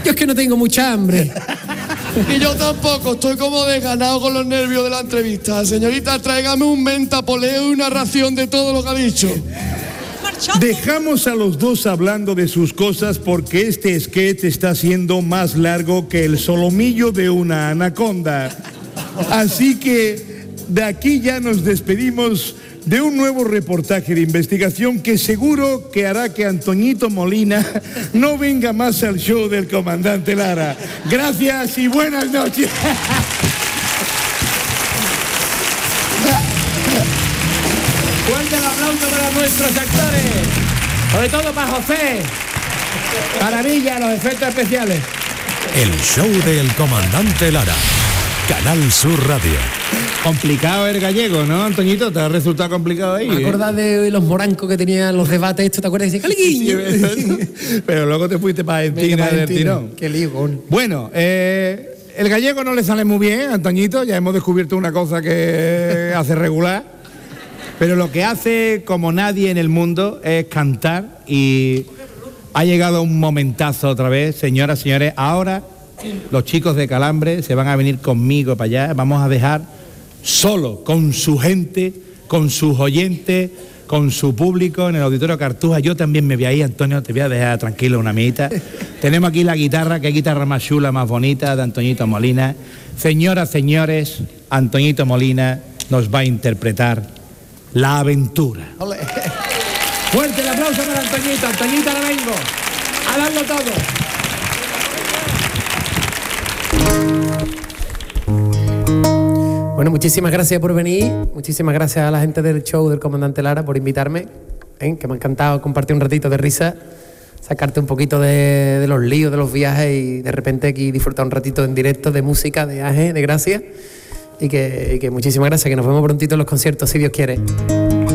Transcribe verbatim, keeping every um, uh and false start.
Yo es que no tengo mucha hambre. Y yo tampoco, estoy como desganado con los nervios de la entrevista. Señorita, tráigame un mentapoleo y una ración de todo lo que ha dicho. Dejamos a los dos hablando de sus cosas porque este sketch está siendo más largo que el solomillo de una anaconda. Así que de aquí ya nos despedimos de un nuevo reportaje de investigación que seguro que hará que Antoñito Molina no venga más al show del comandante Lara. Gracias y buenas noches. Fuerte el aplauso para nuestros actores, sobre todo para José. Maravilla, los efectos especiales. El show del comandante Lara. Canal Sur Radio. Complicado el gallego, ¿no, Antoñito? ¿Te ha resultado complicado ahí? ¿Me acordás de los morancos que tenían los debates estos? ¿Te acuerdas? Dice, sí, pero luego te fuiste para Argentina del tirón. Qué lío. Bueno, eh, el gallego no le sale muy bien, Antoñito. Ya hemos descubierto una cosa que hace regular. Pero lo que hace como nadie en el mundo es cantar y ha llegado un momentazo otra vez, señoras, señores. Ahora los chicos de Calambre se van a venir conmigo para allá. Vamos a dejar solo con su gente, con sus oyentes, con su público en el Auditorio Cartuja. Yo también me voy a ir, Antonio, te voy a dejar tranquilo una mitad. Tenemos aquí la guitarra, que guitarra más chula, más bonita, de Antoñito Molina. Señoras, señores, Antoñito Molina nos va a interpretar La Aventura. Olé. Fuerte el aplauso para Antoñito. Antoñito, ahora vengo a darlo todo. Bueno, muchísimas gracias por venir. Muchísimas gracias a la gente del show del comandante Lara por invitarme. ¿eh? Que me ha encantado compartir un ratito de risa, sacarte un poquito de, de los líos, de los viajes y de repente aquí disfrutar un ratito en directo de música, de aje, de gracia. Y que, y que muchísimas gracias, que nos vemos prontito en los conciertos, si Dios quiere.